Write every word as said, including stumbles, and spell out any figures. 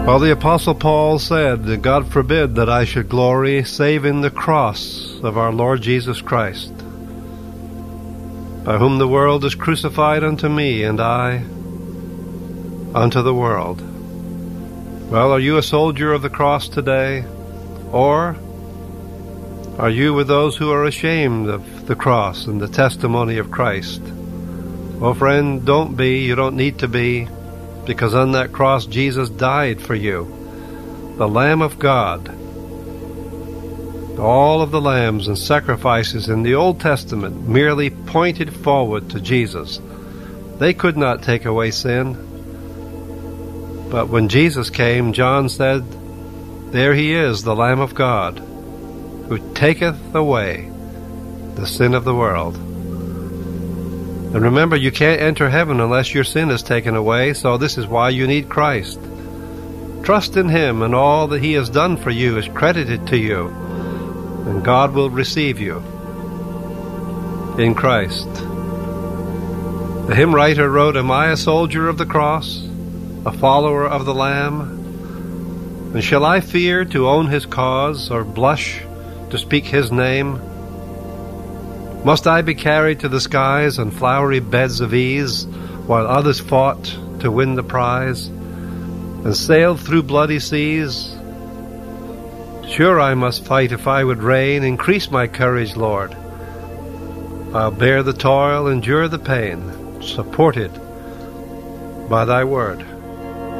Well, the Apostle Paul said, God forbid that I should glory save in the cross of our Lord Jesus Christ, by whom the world is crucified unto me, and I unto the world. Well, are you a soldier of the cross today? Or are you with those who are ashamed of the cross and the testimony of Christ? Well, friend, don't be. You don't need to be. Because on that cross, Jesus died for you, the Lamb of God. All of the lambs and sacrifices in the Old Testament merely pointed forward to Jesus. They could not take away sin. But when Jesus came, John said, there he is, the Lamb of God, who taketh away the sin of the world. And remember, you can't enter heaven unless your sin is taken away, so this is why you need Christ. Trust in Him, and all that He has done for you is credited to you, and God will receive you in Christ. The hymn writer wrote, am I a soldier of the cross, a follower of the Lamb? And shall I fear to own His cause, or blush to speak His name? Must I be carried to the skies on flowery beds of ease, while others fought to win the prize, and sailed through bloody seas? Sure I must fight if I would reign. Increase my courage, Lord. I'll bear the toil, endure the pain, supported by Thy word.